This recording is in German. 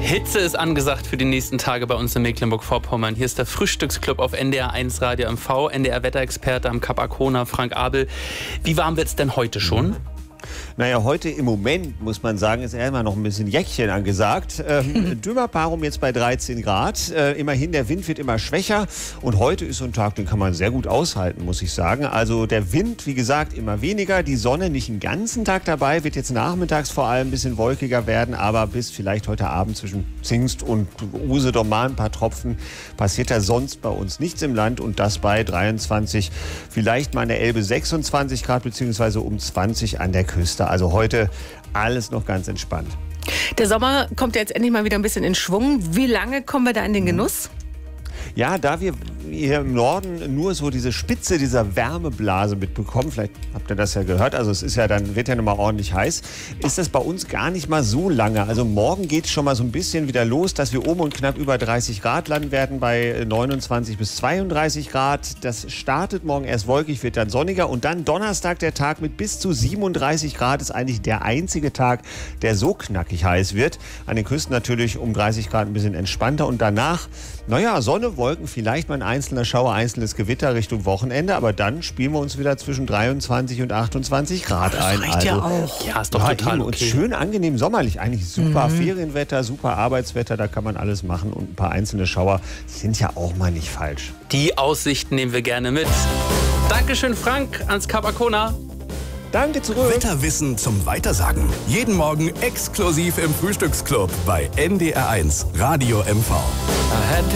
Hitze ist angesagt für die nächsten Tage bei uns in Mecklenburg-Vorpommern. Hier ist der Frühstücksclub auf NDR 1 Radio MV, NDR-Wetterexperte am Kap Arkona, Frank Abel. Wie warm wird es denn heute schon? Naja, heute im Moment, muss man sagen, ist immer noch ein bisschen Jäckchen angesagt. Dümmerpaarung jetzt bei 13 Grad. Immerhin, der Wind wird immer schwächer. Und heute ist so ein Tag, den kann man sehr gut aushalten, muss ich sagen. Also der Wind, wie gesagt, immer weniger. Die Sonne nicht den ganzen Tag dabei. Wird jetzt nachmittags vor allem ein bisschen wolkiger werden. Aber bis vielleicht heute Abend zwischen Zingst und Usedom mal ein paar Tropfen passiert da sonst bei uns nichts im Land. Und das bei 23, vielleicht mal an der Elbe 26 Grad, beziehungsweise um 20 an der Küste. Also heute alles noch ganz entspannt. Der Sommer kommt ja jetzt endlich mal wieder ein bisschen in Schwung. Wie lange kommen wir da in den Genuss? Ja, da wir hier im Norden nur so diese Spitze dieser Wärmeblase mitbekommen, vielleicht habt ihr das ja gehört, also es ist ja dann, wird ja nochmal ordentlich heiß, ist das bei uns gar nicht mal so lange. Also morgen geht es schon mal so ein bisschen wieder los, dass wir und knapp über 30 Grad landen werden bei 29 bis 32 Grad. Das startet morgen erst wolkig, wird dann sonniger und dann Donnerstag der Tag mit bis zu 37 Grad ist eigentlich der einzige Tag, der so knackig heiß wird. An den Küsten natürlich um 30 Grad ein bisschen entspannter und danach, naja, Sonne, Wolken, vielleicht mal ein einzelner Schauer, einzelnes Gewitter Richtung Wochenende, aber dann spielen wir uns wieder zwischen 23 und 28 Grad ein. Das reicht ja auch. Ja, ist doch total okay. Und schön angenehm sommerlich, eigentlich super Ferienwetter, super Arbeitswetter, da kann man alles machen und ein paar einzelne Schauer sind ja auch mal nicht falsch. Die Aussichten nehmen wir gerne mit. Dankeschön, Frank, ans Kap Arkona. Danke zurück. Wetterwissen zum Weitersagen. Jeden Morgen exklusiv im Frühstücksclub bei NDR 1 Radio MV.